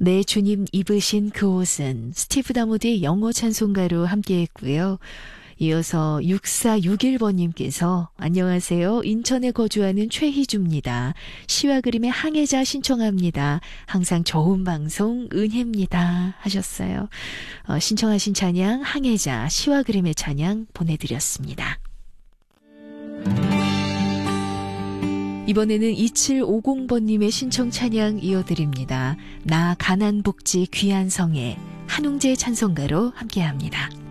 내 주님 입으신 그 옷은 스티브 다모드의 영어 찬송가로 함께했고요. 이어서 6461번님께서 안녕하세요. 인천에 거주하는 최희주입니다. 시와 그림의 항해자 신청합니다. 항상 좋은 방송 은혜입니다 하셨어요. 신청하신 찬양 항해자 시와 그림의 찬양 보내드렸습니다. 이번에는 2750번님의 신청 찬양 이어드립니다. 나 가난복지 귀한 성에 한웅재 찬송가로 함께합니다.